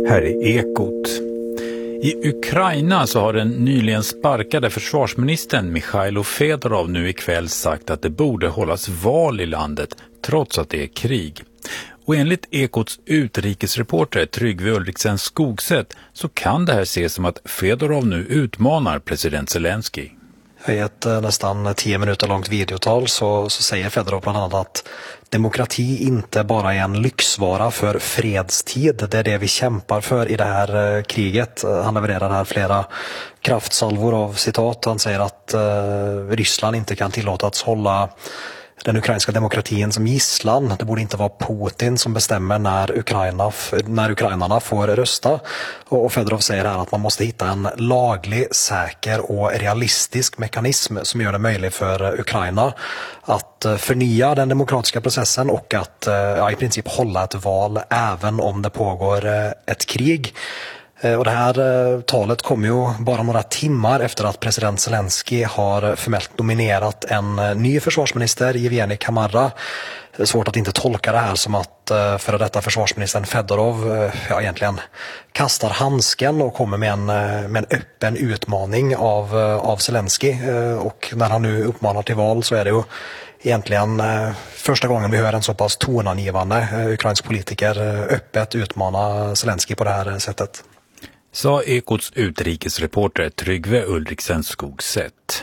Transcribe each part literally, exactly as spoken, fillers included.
Här är Ekot. I Ukraina så har den nyligen sparkade försvarsministern Mikhailo Fedorov nu ikväll sagt att det borde hållas val i landet trots att det är krig. Och enligt Ekots utrikesreporter Tryggve Ulriksen Skogset så kan det här ses som att Fedorov nu utmanar president Zelensky. I ett nästan tio minuter långt videotal så, så säger Fedorov bland annat att demokrati inte bara är en lyxvara för fredstid. Det är det vi kämpar för i det här kriget. Han levererar här flera kraftsalvor av citat. Han säger att eh, Ryssland inte kan tillåtas hålla den ukrainska demokratin som gisslan. Det borde inte vara Putin som bestämmer när, Ukraina, när ukrainarna får rösta. Och Fedorov säger här att man måste hitta en laglig, säker och realistisk mekanism som gör det möjligt för Ukraina att förnya den demokratiska processen och att ja, i princip hålla ett val även om det pågår ett krig. Och det här talet kom ju bara några timmar efter att president Zelensky har formellt nominerat en ny försvarsminister, Evgenij Kamara. Det är svårt att inte tolka det här som att före detta försvarsministern Fedorov ja, egentligen kastar handsken och kommer med en, med en öppen utmaning av, av Zelensky. Och när han nu uppmanar till val så är det ju egentligen första gången vi hör en så pass tonangivande ukrainsk politiker öppet utmana Zelensky på det här sättet. Sa Ekots utrikesreporter Tryggve Ulriksen Skogset.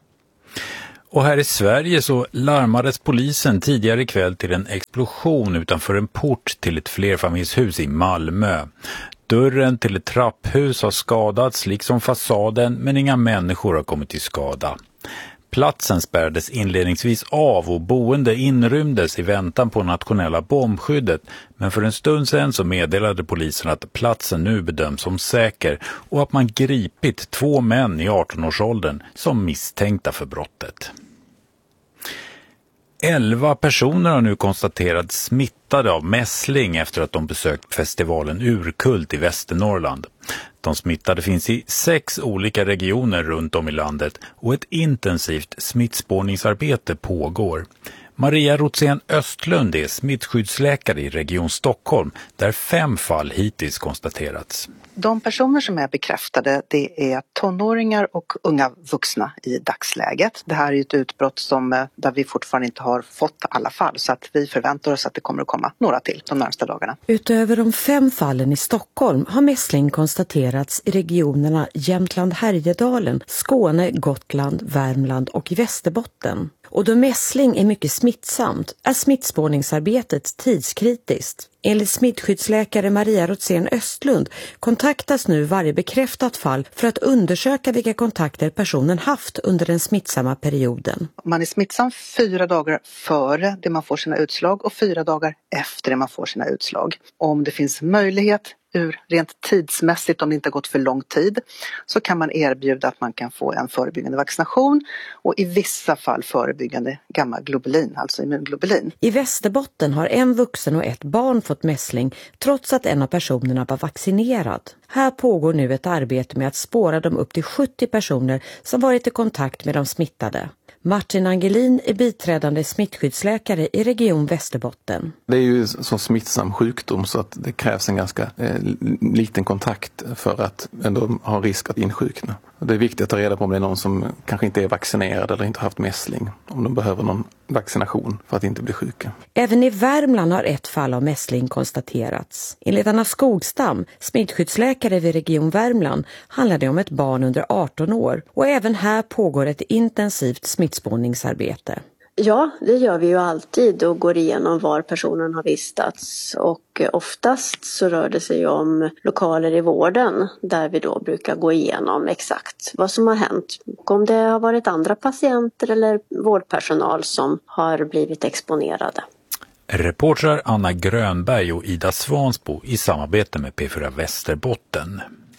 Och här i Sverige så larmades polisen tidigare ikväll till en explosion utanför en port till ett flerfamiljshus i Malmö. Dörren till ett trapphus har skadats liksom fasaden, men inga människor har kommit till skada. Platsen spärrades inledningsvis av och boende inrymdes i väntan på nationella bombskyddet, men för en stund sedan så meddelade polisen att platsen nu bedöms som säker och att man gripit två män i arton-årsåldern som misstänkta för brottet. Elva personer har nu konstaterats smittade av mässling efter att de besökt festivalen Urkult i Västernorrland. De smittade finns i sex olika regioner runt om i landet och ett intensivt smittspårningsarbete pågår. Maria Rotsén Östlund är smittskyddsläkare i Region Stockholm där fem fall hittills konstaterats. De personer som är bekräftade, det är tonåringar och unga vuxna i dagsläget. Det här är ett utbrott som, där vi fortfarande inte har fått alla fall, så att vi förväntar oss att det kommer att komma några till de närmaste dagarna. Utöver de fem fallen i Stockholm har mässling konstaterats i regionerna Jämtland-Härjedalen, Skåne, Gotland, Värmland och i Västerbotten. Och då mässling är mycket smittsamt är smittspårningsarbetet tidskritiskt. Enligt smittskyddsläkare Maria Rotsén Östlund kontaktas nu varje bekräftat fall för att undersöka vilka kontakter personen haft under den smittsamma perioden. Man är smittsam fyra dagar före det man får sina utslag och fyra dagar efter det man får sina utslag. Om det finns möjlighet ur rent tidsmässigt, om det inte har gått för lång tid, så kan man erbjuda att man kan få en förebyggande vaccination och i vissa fall förebyggande gammaglobulin, alltså immunglobulin. I Västerbotten har en vuxen och ett barn fått mässling trots att en av personerna var vaccinerad. Här pågår nu ett arbete med att spåra de upp till sjuttio personer som varit i kontakt med de smittade. Martin Angelin är biträdande smittskyddsläkare i Region Västerbotten. Det är ju så smittsam sjukdom så att det krävs en ganska eh, liten kontakt för att ändå ha risk att insjukna. Det är viktigt att ta reda på om det är någon som kanske inte är vaccinerad eller inte haft mässling. Om de behöver någon vaccination för att inte bli sjuka. Även i Värmland har ett fall av mässling konstaterats. Enligt Anna Skogstam, smittskyddsläkare vid Region Värmland, handlar det om ett barn under arton år. Och även här pågår ett intensivt smittspårningsarbete. Ja, det gör vi ju alltid och går igenom var personen har vistats, och oftast så rör det sig om lokaler i vården där vi då brukar gå igenom exakt vad som har hänt. Och om det har varit andra patienter eller vårdpersonal som har blivit exponerade. Reportrar Anna Grönberg och Ida Svansbo i samarbete med P fyra Västerbotten.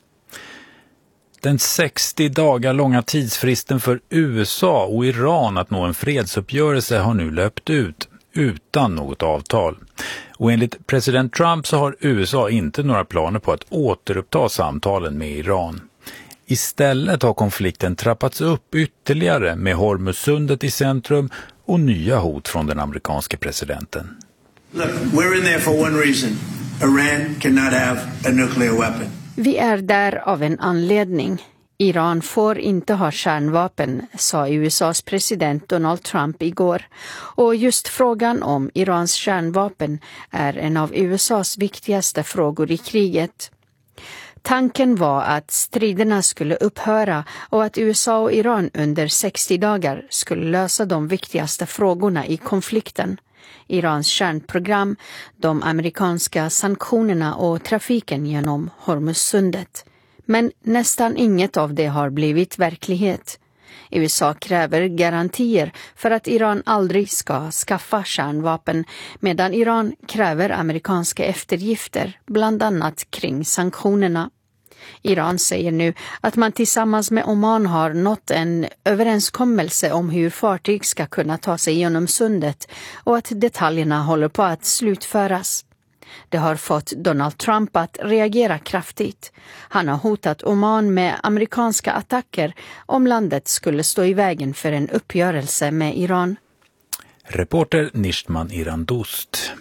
Den sextio dagar långa tidsfristen för U S A och Iran att nå en fredsuppgörelse har nu löpt ut utan något avtal. Och enligt president Trump så har U S A inte några planer på att återuppta samtalen med Iran. Istället har konflikten trappats upp ytterligare med Hormuzsundet i centrum och nya hot från den amerikanske presidenten. Look, we're in there for one reason. Iran cannot have a nuclear weapon. Vi är där av en anledning. Iran får inte ha kärnvapen, sa U S A:s president Donald Trump igår. Och just frågan om Irans kärnvapen är en av U S A:s viktigaste frågor i kriget. Tanken var att striderna skulle upphöra och att U S A och Iran under sextio dagar skulle lösa de viktigaste frågorna i konflikten. Irans kärnprogram, de amerikanska sanktionerna och trafiken genom Hormuzsundet. Men nästan inget av det har blivit verklighet. U S A kräver garantier för att Iran aldrig ska skaffa kärnvapen, medan Iran kräver amerikanska eftergifter, bland annat kring sanktionerna. Iran säger nu att man tillsammans med Oman har nått en överenskommelse om hur fartyg ska kunna ta sig genom sundet och att detaljerna håller på att slutföras. Det har fått Donald Trump att reagera kraftigt. Han har hotat Oman med amerikanska attacker om landet skulle stå i vägen för en uppgörelse med Iran. Reporter Nishtman Irandost.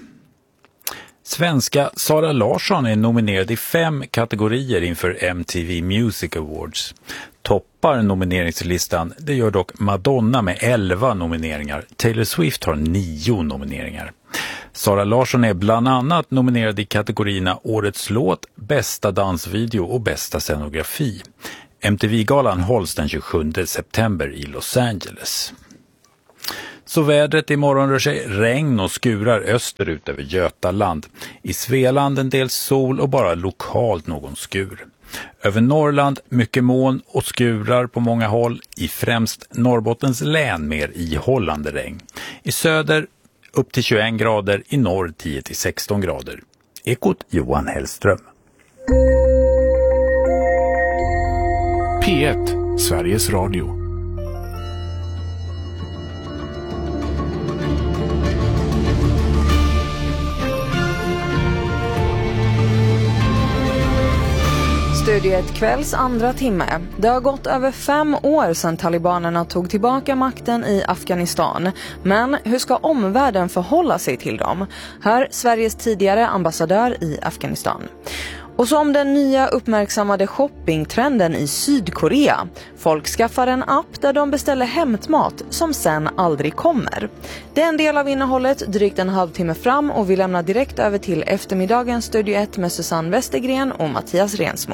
Svenska Sara Larsson är nominerad i fem kategorier inför M T V Music Awards. Toppar nomineringslistan, det gör dock Madonna med elva nomineringar. Taylor Swift har nio nomineringar. Sara Larsson är bland annat nominerad i kategorierna Årets låt, Bästa dansvideo och Bästa scenografi. M T V-galan hålls den tjugosjunde september i Los Angeles. Så vädret imorgon rör sig regn och skurar österut över Götaland. I Svealand en del sol och bara lokalt någon skur. Över Norrland mycket moln och skurar på många håll. I främst Norrbottens län mer ihållande regn. I söder upp till tjugoen grader, i norr tio till sexton grader. Ekot Johan Hellström. P ett, Sveriges Radio. Studio ett kvälls andra timme. Det har gått över fem år sedan talibanerna tog tillbaka makten i Afghanistan. Men hur ska omvärlden förhålla sig till dem? Hör Sveriges tidigare ambassadör i Afghanistan. Och så om den nya uppmärksammade shoppingtrenden i Sydkorea. Folk skaffar en app där de beställer hämtmat som sen aldrig kommer. Det är en del av innehållet drygt en halvtimme fram och vi lämnar direkt över till eftermiddagens Studio ett med Susanne Westergren och Mattias Rensmo.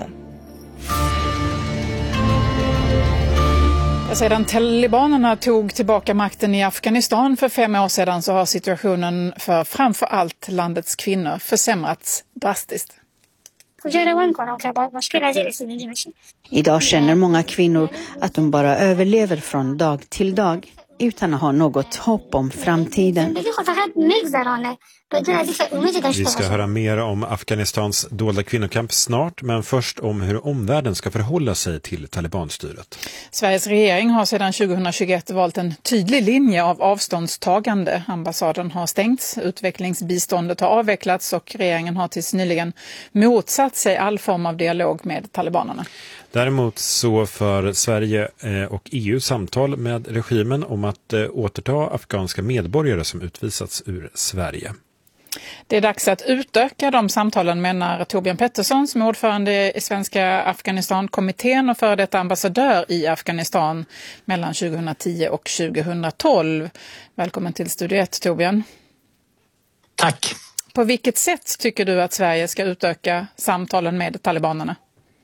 Sedan talibanerna tog tillbaka makten i Afghanistan för fem år sedan så har situationen för framför allt landets kvinnor försämrats drastiskt. Idag känner många kvinnor att de bara överlever från dag till dag utan att ha något hopp om framtiden. Vi ska höra mer om Afghanistans dolda kvinnokamp snart, men först om hur omvärlden ska förhålla sig till talibanstyret. Sveriges regering har sedan tjugohundratjugoett valt en tydlig linje av avståndstagande. Ambassaden har stängts, utvecklingsbiståndet har avvecklats och regeringen har tills nyligen motsatt sig all form av dialog med talibanerna. Däremot så för Sverige och E U samtal med regimen om att återta afghanska medborgare som utvisats ur Sverige. Det är dags att utöka de samtalen, menar Torbjörn Pettersson som är ordförande i Svenska Afghanistan-kommittén och före detta ambassadör i Afghanistan mellan tjugohundratio och tjugohundratolv. Välkommen till Studio ett, Torbjörn. Tack. På vilket sätt tycker du att Sverige ska utöka samtalen med talibanerna?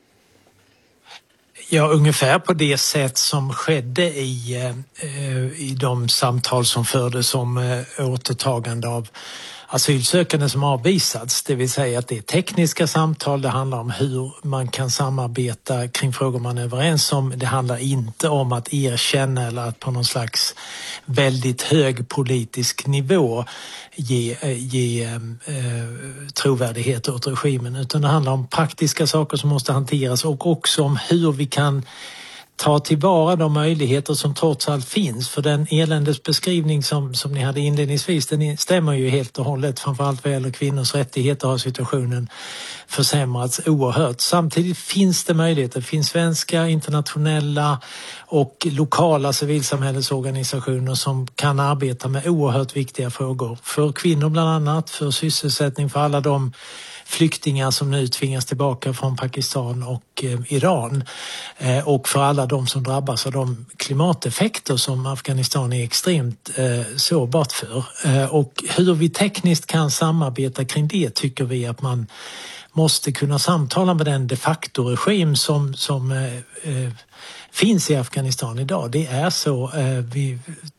Ja, ungefär på det sätt som skedde i, eh, i de samtal som fördes om eh, återtagande av asylsökande som avvisats. Det vill säga att det är tekniska samtal, det handlar om hur man kan samarbeta kring frågor man är överens om. Det handlar inte om att erkänna eller att på någon slags väldigt hög politisk nivå ge, ge eh, trovärdighet åt regimen. Utan det handlar om praktiska saker som måste hanteras och också om hur vi kan ta tillvara de möjligheter som trots allt finns. För den eländesbeskrivning som, som ni hade inledningsvis, den stämmer ju helt och hållet. Framförallt vad gäller kvinnors rättigheter har situationen försämrats oerhört. Samtidigt finns det möjligheter. Det finns svenska, internationella och lokala civilsamhällesorganisationer som kan arbeta med oerhört viktiga frågor. För kvinnor bland annat, för sysselsättning, för alla de flyktingar som nu tvingas tillbaka från Pakistan och eh, Iran eh, och för alla de som drabbas av de klimateffekter som Afghanistan är extremt eh, sårbart för. Eh, och hur vi tekniskt kan samarbeta kring det tycker vi att man måste kunna samtala med den de facto-regim som, som eh, eh, finns i Afghanistan idag. Det är så eh, vi,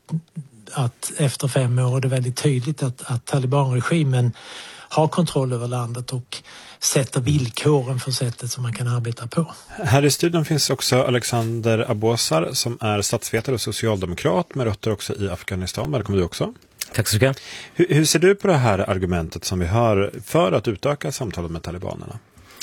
att efter fem år är det väldigt tydligt att, att talibanregimen har kontroll över landet och sätter villkoren för sättet som man kan arbeta på. Här i studion finns också Alexander Abosar som är statsvetare och socialdemokrat med rötter också i Afghanistan. Välkommen du också. Tack så mycket. Hur, hur ser du på det här argumentet som vi hör för att utöka samtalet med talibanerna?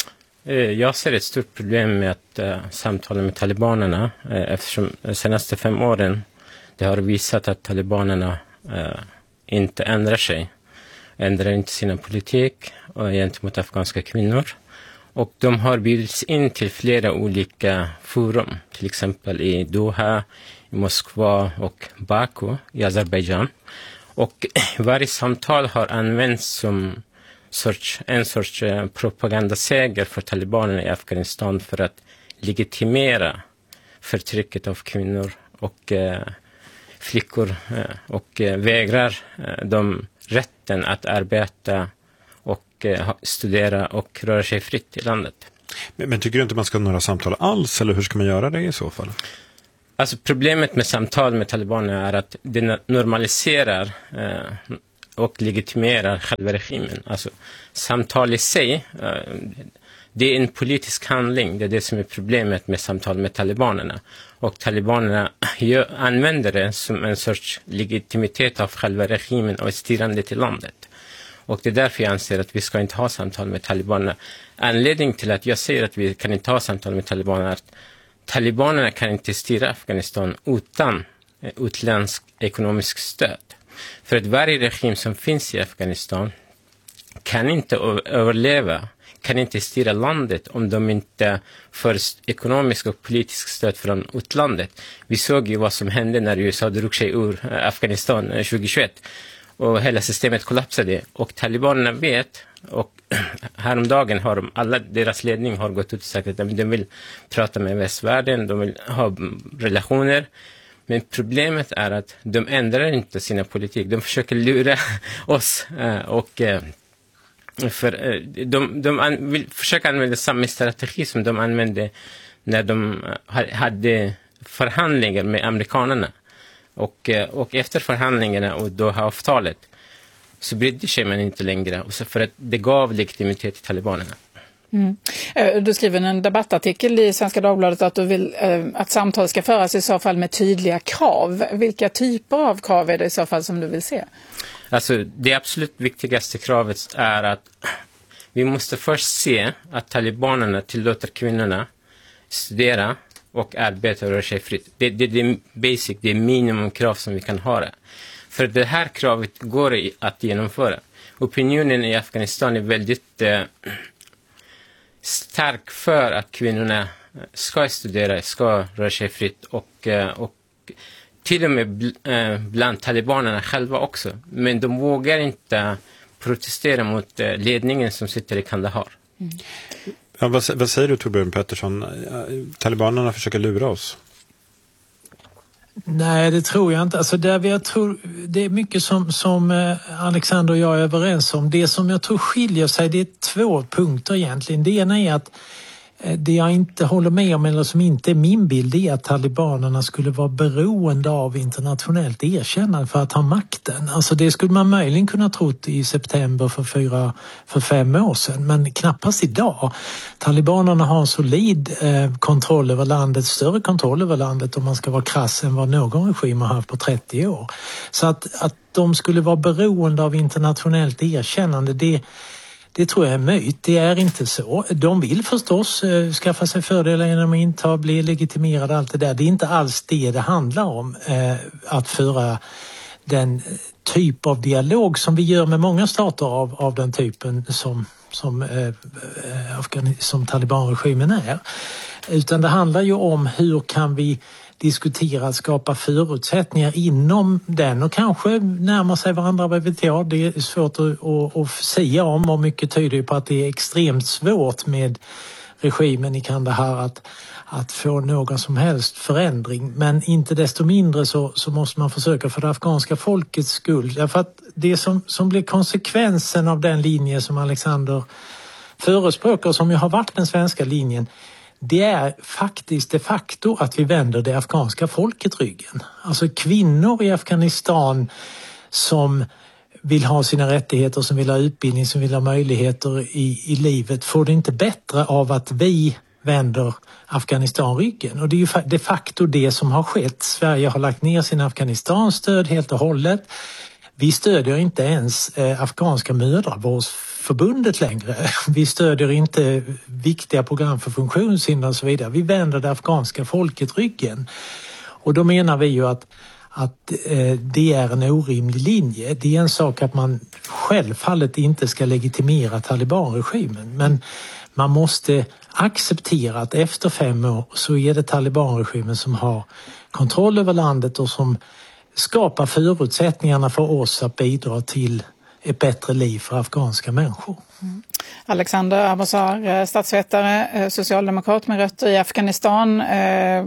Jag ser ett stort problem med att uh, samtala med talibanerna uh, eftersom de senaste fem åren det har visat att talibanerna uh, inte ändrar sig. Ändrar inte sina politik uh, gentemot afghanska kvinnor. Och de har bjudits in till flera olika forum. Till exempel i Doha, i Moskva och Baku i Azerbaijan. Och varje samtal har använts som sorts, en sorts eh, propagandaseger för talibanerna i Afghanistan för att legitimera förtrycket av kvinnor och eh, flickor eh, och eh, vägrar eh, dem rätten att arbeta och eh, studera och röra sig fritt i landet. Men, men tycker du inte man ska ha några samtal alls eller hur ska man göra det i så fall? Alltså problemet med samtal med talibanerna är att det normaliserar eh, och legitimerar själva regimen. Alltså samtal i sig, eh, det är en politisk handling. Det är det som är problemet med samtal med talibanerna. Och talibanerna gör, använder det som en sorts legitimitet av själva regimen och styrandet i landet. Och det är därför jag anser att vi ska inte ha samtal med talibanerna. Anledningen till att jag säger att vi kan inte ha samtal med talibanerna är att talibanerna kan inte styra Afghanistan utan utländsk ekonomisk stöd. För att varje regim som finns i Afghanistan kan inte överleva, kan inte styra landet om de inte får ekonomisk och politisk stöd från utlandet. Vi såg ju vad som hände när U S A drog sig ur Afghanistan tjugohundratjugoett och hela systemet kollapsade. Och talibanerna vet, och häromdagen har de, alla deras ledning har gått ut och sagt att de vill prata med västvärlden, de vill ha relationer. Men problemet är att de ändrar inte sina politik. De försöker lura oss och för de, de vill försöka använda samma strategi som de använde när de hade förhandlingar med amerikanerna. Och, och efter förhandlingarna och då har avtalet så brydde sig man inte längre. Och så för att det gav legitimitet till talibanerna. Mm. Du skriver en debattartikel i Svenska Dagbladet att du vill att samtal ska föras i så fall med tydliga krav. Vilka typer av krav är det i så fall som du vill se? Alltså det absolut viktigaste kravet är att vi måste först se att talibanerna tillåter kvinnorna studera och arbeta och röra sig fritt. Det, det, det är basic, det är minimumkrav som vi kan ha det. För det här kravet går att genomföra. Opinionen i Afghanistan är väldigt eh, stark för att kvinnorna ska studera, ska röra sig fritt och, eh, och till och med bl, eh, bland talibanerna själva också. Men de vågar inte protestera mot eh, ledningen som sitter i Kandahar. Mm. Ja, vad, vad säger du Torbjörn Pettersson? Talibanerna försöker lura oss. Nej, det tror jag inte. Alltså där jag tror, det är mycket som, som Alexander och jag är överens om. Det som jag tror skiljer sig, det är två punkter egentligen. Det ena är att det jag inte håller med om, eller som inte är min bild, är att talibanerna skulle vara beroende av internationellt erkännande för att ha makten. Alltså det skulle man möjligen kunna trott i september för fyra, för fem år sedan, men knappast idag. Talibanerna har en solid eh, kontroll över landet, större kontroll över landet om man ska vara krass än vad någon regim har haft på trettio år. Så att, att de skulle vara beroende av internationellt erkännande, det Det tror jag är myt. Det är inte så. De vill förstås uh, skaffa sig fördelar genom att inta, bli legitimerade, allt det där. Det är inte alls det det handlar om. Uh, att föra den typ av dialog som vi gör med många stater av, av den typen som, som, uh, Afghan- som talibanregimen är. Utan det handlar ju om hur kan vi diskutera att skapa förutsättningar inom den och kanske närma sig varandra, vad vet jag. Det är svårt att, att, att säga om, och mycket tyder på att det är extremt svårt med regimen i Kandahar att, att få någon som helst förändring. Men inte desto mindre så, så måste man försöka för det afghanska folkets skull. Därför att det som, som blir konsekvensen av den linje som Alexander förespråkar och som ju har varit den svenska linjen, det är faktiskt de facto att vi vänder det afghanska folket ryggen. Alltså kvinnor i Afghanistan som vill ha sina rättigheter, som vill ha utbildning, som vill ha möjligheter i, i livet, får det inte bättre av att vi vänder Afghanistan ryggen. Och det är ju de facto det som har skett. Sverige har lagt ner sin Afghanistan-stöd helt och hållet. Vi stödjer inte ens eh, afghanska mödravårdsförbundet längre. Vi stödjer inte viktiga program för funktionshinder och så vidare. Vi vänder det afghanska folket ryggen. Och då menar vi ju att att eh, det är en orimlig linje. Det är en sak att man självfallet inte ska legitimera talibanregimen, men man måste acceptera att efter fem år så är det talibanregimen som har kontroll över landet och som skapar förutsättningarna för oss att bidra till ett bättre liv för afghanska människor. Mm. Alexander Abosar, statsvetare, socialdemokrat med rötter i Afghanistan. Eh,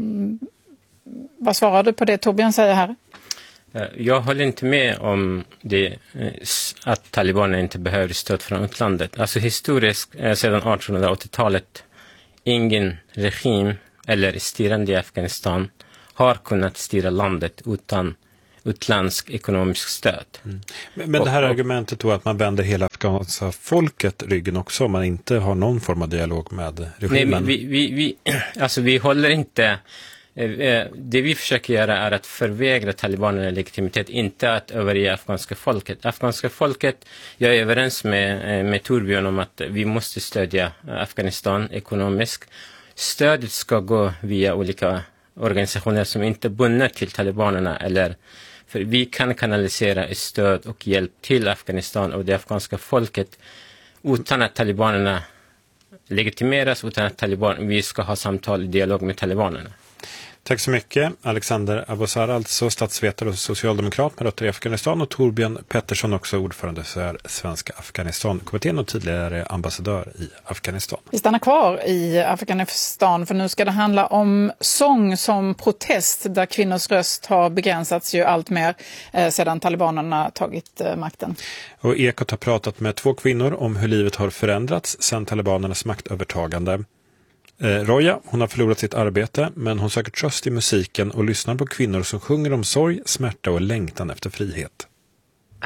vad svarar du på det Torbjörn säger här? Jag håller inte med om det, att talibanerna inte behöver stöd från utlandet. Alltså historiskt, sedan artonhundraåttiotalet, ingen regim eller styrande i Afghanistan har kunnat styra landet utan utländsk ekonomisk stöd. Mm. Men, men det här och, argumentet då att man vänder hela afghanska folket ryggen också, om man inte har någon form av dialog med regimen? Nej, vi, vi, vi, alltså vi håller inte... Det vi försöker göra är att förvägra talibanerna legitimitet, inte att överge afghanska folket. Afghanska folket, jag är överens med, med Torbjörn om att vi måste stödja Afghanistan ekonomiskt. Stödet ska gå via olika organisationer som inte är bundna till talibanerna, eller för vi kan kanalisera stöd och hjälp till Afghanistan och det afghanska folket utan att talibanerna legitimeras, utan att taliban, vi ska ha samtal och dialog med talibanerna. Tack så mycket. Alexander Abosar, alltså statsvetare och socialdemokrat med rötter i Afghanistan, och Torbjörn Pettersson, också ordförande för Svenska Afghanistan-kommittén och tidigare ambassadör i Afghanistan. Vi stannar kvar i Afghanistan, för nu ska det handla om sång som protest, där kvinnors röst har begränsats ju allt mer eh, sedan talibanerna tagit eh, makten. Och Ekot har pratat med två kvinnor om hur livet har förändrats sedan talibanernas maktövertagande. Eh, Roja, hon har förlorat sitt arbete, men hon söker tröst i musiken och lyssnar på kvinnor som sjunger om sorg, smärta och längtan efter frihet.